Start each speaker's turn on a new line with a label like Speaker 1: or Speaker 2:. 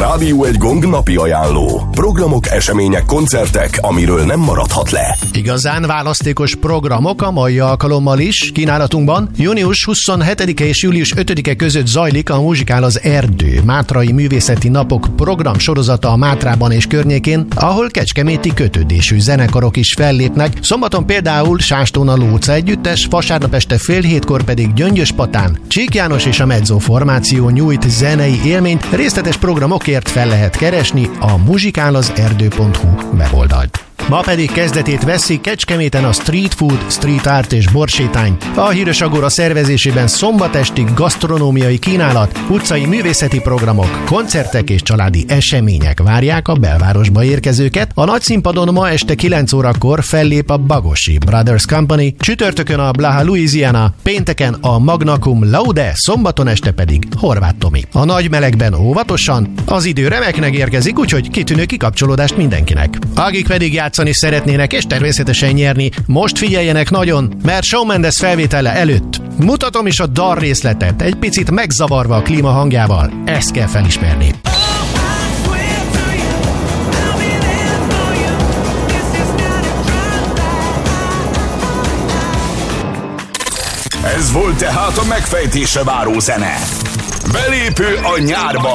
Speaker 1: Rádió Egy Gong napi ajánló. Programok, események, koncertek, amiről nem maradhat le.
Speaker 2: Igazán választékos programok a mai alkalommal is. Kínálatunkban június 27-e és július 5-e között zajlik a Muzsikál az Erdő Mátrai Művészeti Napok program sorozata a Mátrában és környékén, ahol kecskeméti kötődésű zenekarok is fellépnek. Szombaton például Sástón a Lóca együttes, vasárnap este fél hétkor pedig Gyöngyöspatán Csík János és a Mezzo formáció nyújt zenei élményt. Részletes programokért fel lehet keresni a muzsikálazerdő.hu weboldalt. Ma pedig kezdetét veszi Kecskeméten a Street Food, Street Art és borsétány. A Híres Agora szervezésében szombat esti gasztronómiai kínálat, utcai művészeti programok, koncertek és családi események várják a belvárosba érkezőket. A nagy színpadon ma este 9 órakor fellép a Bagosi Brothers Company, csütörtökön a Blaha Louisiana, pénteken a Magna Cum Laude, szombaton este pedig Horváth Tomi. A nagy melegben óvatosan, az idő remeknek érkezik, úgyhogy kitűnő kikapcsolódást mindenkinek. Akik pedig játszani szeretnének és természetesen nyerni, most figyeljenek nagyon, mert Shawn Mendes felvétele előtt mutatom is a dal részletet, egy picit megzavarva a klíma hangjával. Ezt kell felismerni.
Speaker 1: Ez volt tehát a megfejtésre váró zene. Belépő a nyárba.